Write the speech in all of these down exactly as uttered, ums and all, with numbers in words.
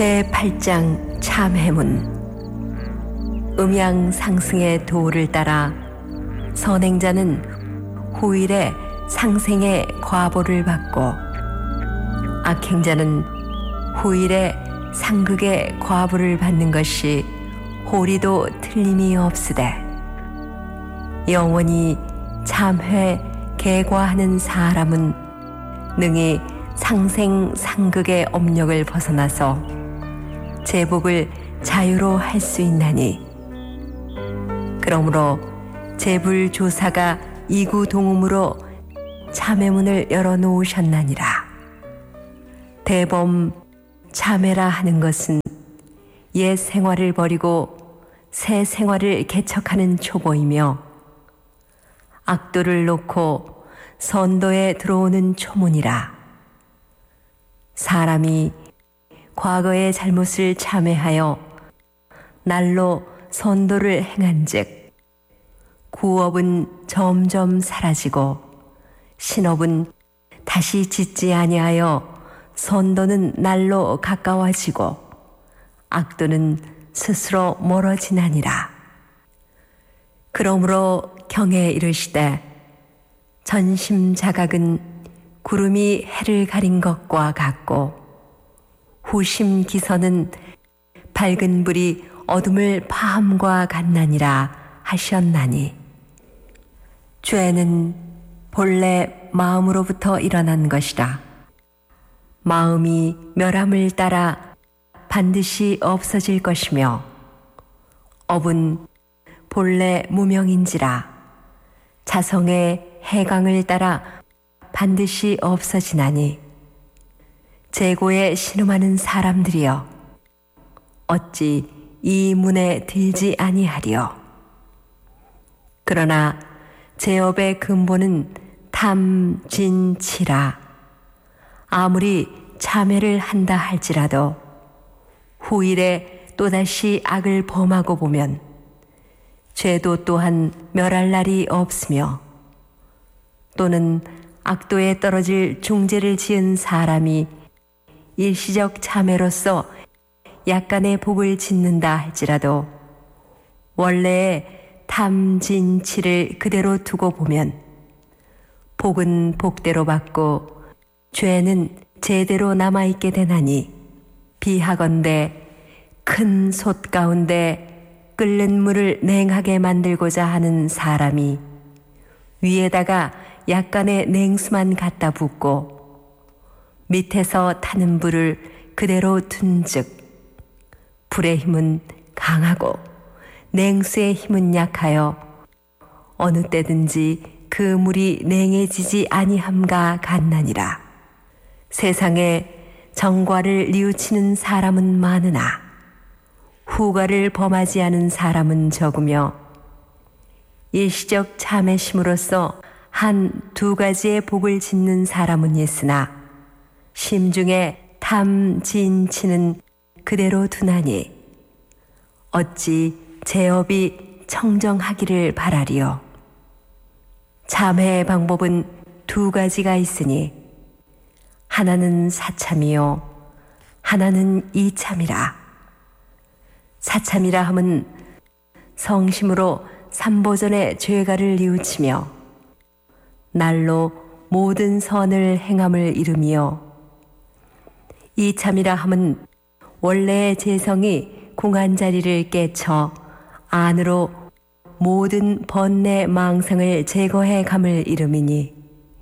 제팔 장 참해문. 음양 상승의 도를 따라 선행자는 후일에 상생의 과보를 받고 악행자는 후일에 상극의 과보를 받는 것이 호리도 틀림이 없으되, 영원히 참회 개과하는 사람은 능히 상생 상극의 업력을 벗어나서 제복을 자유로 할 수 있나니, 그러므로 제불조사가 이구동음으로 참회문을 열어놓으셨나니라. 대범 참회라 하는 것은 옛 생활을 버리고 새 생활을 개척하는 초보이며, 악도를 놓고 선도에 들어오는 초문이라. 사람이 과거의 잘못을 참회하여 날로 선도를 행한즉 구업은 점점 사라지고 신업은 다시 짓지 아니하여 선도는 날로 가까워지고 악도는 스스로 멀어지나니라. 그러므로 경에 이르시되, 전심자각은 구름이 해를 가린 것과 같고 후심기선은 밝은 불이 어둠을 파함과 같나니라 하셨나니, 죄는 본래 마음으로부터 일어난 것이라. 마음이 멸함을 따라 반드시 없어질 것이며, 업은 본래 무명인지라 자성의 해강을 따라 반드시 없어지나니, 재고에 신음하는 사람들이여 어찌 이 문에 들지 아니하리요. 그러나 제업의 근본은 탐진치라. 아무리 참회를 한다 할지라도 후일에 또다시 악을 범하고 보면 죄도 또한 멸할 날이 없으며, 또는 악도에 떨어질 중죄를 지은 사람이 일시적 참회로서 약간의 복을 짓는다 할지라도 원래의 탐진치를 그대로 두고 보면 복은 복대로 받고 죄는 제대로 남아있게 되나니, 비하건대 큰 솥 가운데 끓는 물을 냉하게 만들고자 하는 사람이 위에다가 약간의 냉수만 갖다 붓고 밑에서 타는 불을 그대로 둔즉 불의 힘은 강하고 냉수의 힘은 약하여 어느 때든지 그 물이 냉해지지 아니함과 같나니라. 세상에 정과를 뉘우치는 사람은 많으나 후과를 범하지 않은 사람은 적으며, 일시적 참회심으로써 한 두 가지의 복을 짓는 사람은 있으나 심중에 탐진치는 그대로 두나니 어찌 제업이 청정하기를 바라리요. 참회의 방법은 두 가지가 있으니 하나는 사참이요 하나는 이참이라. 사참이라 함은 성심으로 삼보전의 죄가를 뉘우치며 날로 모든 선을 행함을 이루며, 이참이라 함은 원래의 재성이 공한 자리를 깨쳐 안으로 모든 번뇌 망상을 제거해 감을 이름이니,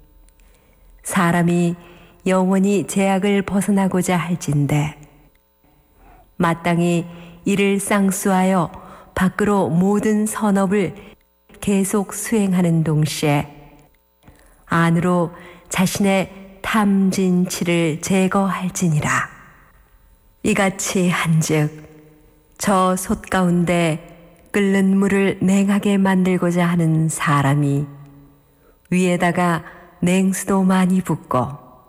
사람이 영원히 제약을 벗어나고자 할진대 마땅히 이를 쌍수하여 밖으로 모든 선업을 계속 수행하는 동시에 안으로 자신의 탐진치를 제거할지니라. 이같이 한즉 저 솥 가운데 끓는 물을 냉하게 만들고자 하는 사람이 위에다가 냉수도 많이 붓고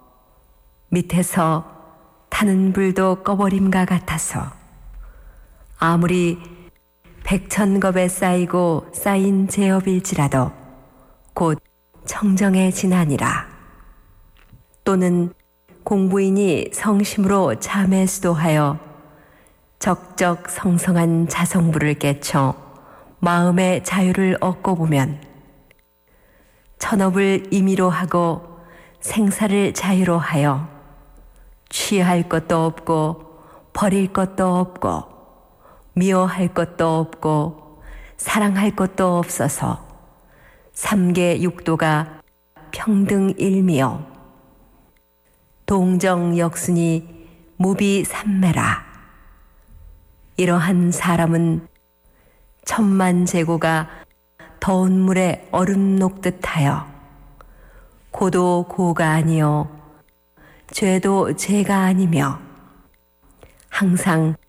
밑에서 타는 불도 꺼버림과 같아서 아무리 백천겁에 쌓이고 쌓인 제업일지라도 곧 청정해지나니라. 또는 공부인이 성심으로 참회 수도하여 적적 성성한 자성부를 깨쳐 마음의 자유를 얻고 보면 천업을 임의로 하고 생사를 자유로 하여 취할 것도 없고 버릴 것도 없고 미워할 것도 없고 사랑할 것도 없어서 삼계 육도가 평등일미요 동정역순이 무비삼매라. 이러한 사람은 천만 제고가 더운 물에 얼음 녹듯하여 고도 고가 아니요 죄도 죄가 아니며 항상